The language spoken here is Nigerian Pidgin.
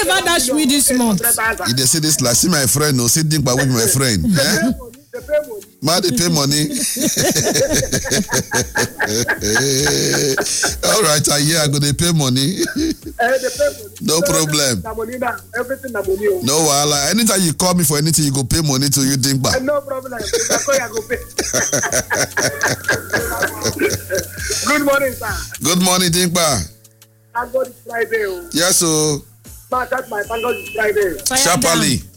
never dash me this month. If they say this like, see my friend, no, sit Dimpa with my friend. Ma, they pay money. All right, I hear I go they pay money. No problem. No wahala. Anytime you call me for anything, you go pay money to you, Dimpa. No problem. Good morning, sir. Good morning, Dimpa. Thank God it's Friday. Yes, so. That's my thank God it's Friday. Sharply.